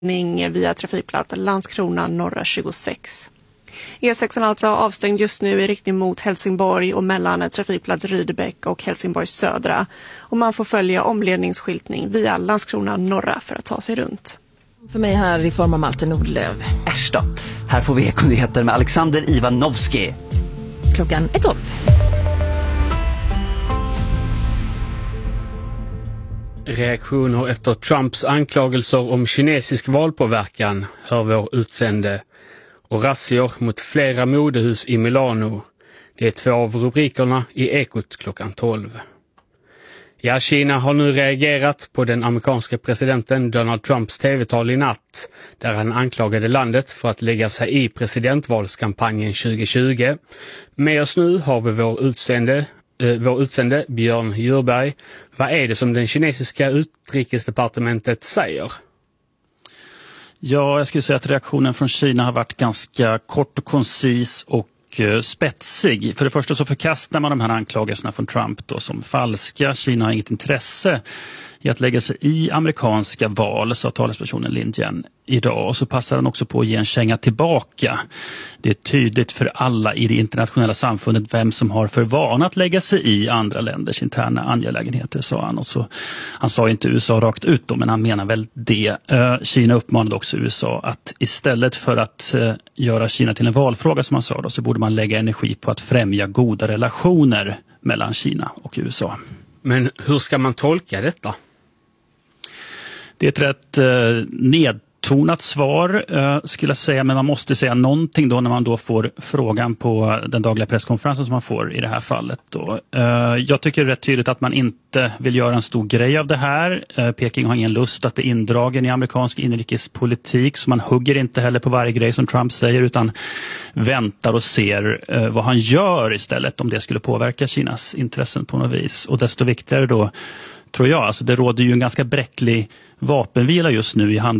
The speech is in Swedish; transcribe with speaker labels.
Speaker 1: via trafikplats Landskrona norra 26. E6 är alltså avstängd just nu i riktning mot Helsingborg och mellan trafikplats Rydebäck och Helsingborg södra. Och man får följa omledningsskyltning via Landskrona norra för att ta sig runt.
Speaker 2: För mig här i form av Malte Nordlöv.
Speaker 3: Äsch då. Här får vi ekonyheter med Alexander Ivanovski.
Speaker 2: Klockan är 12.
Speaker 4: Reaktioner efter Trumps anklagelser om kinesisk valpåverkan, hör vår utsände. Och razzior mot flera modehus i Milano. Det är 2 av rubrikerna i Ekot klockan 12. Ja, Kina har nu reagerat på den amerikanska presidenten Donald Trumps tv-tal i natt, där han anklagade landet för att lägga sig i presidentvalskampanjen 2020. Med oss nu har vi vår utsände Björn Djurberg. Vad är det som den kinesiska utrikesdepartementet säger?
Speaker 5: Ja, jag skulle säga att reaktionen från Kina har varit ganska kort och koncis och spetsig. För det första så förkastar man de här anklagelserna från Trump då som falska. Kina har inget intresse i att lägga sig i amerikanska val, sa talespersonen Lin Jian idag. Och så passar han också på att ge en känga tillbaka. Det är tydligt för alla i det internationella samfundet vem som har för vana att lägga sig i andra länders interna angelägenheter, sa han. Och så, han sa inte USA rakt ut då, men han menar väl det. Kina uppmanade också USA att istället för att göra Kina till en valfråga, som han sa då, så borde man lägga energi på att främja goda relationer mellan Kina och USA.
Speaker 4: Men hur ska man tolka detta?
Speaker 5: Det är ett rätt nedtonat svar skulle jag säga, men man måste säga någonting då när man då får frågan på den dagliga presskonferensen som man får i det här fallet då. Jag tycker det är rätt tydligt att man inte vill göra en stor grej av det här. Peking har ingen lust att bli indragen i amerikansk inrikespolitik, så man hugger inte heller på varje grej som Trump säger, utan väntar och ser vad han gör istället, om det skulle påverka Kinas intressen på något vis. Och desto viktigare då, tror jag, alltså det råder ju en ganska bräcklig vapenvila just nu i